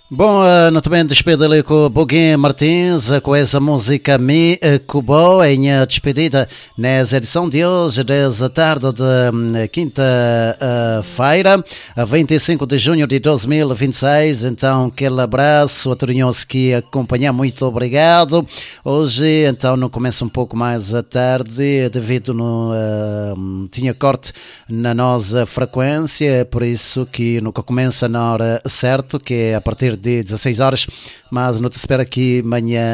Bom, naturalmente despedida ali com o Boguinho Martins, com essa música Me Cubo, em despedida nessa edição de hoje, 10 da tarde de quinta-feira, a 25 de junho de 2026. Então, aquele abraço a todos que acompanham, muito obrigado. Hoje, então, não começa um pouco mais à tarde, devido no tinha corte na nossa frequência, por isso que nunca começa na hora certa, que é a partir de 16 horas, mas não te espero aqui amanhã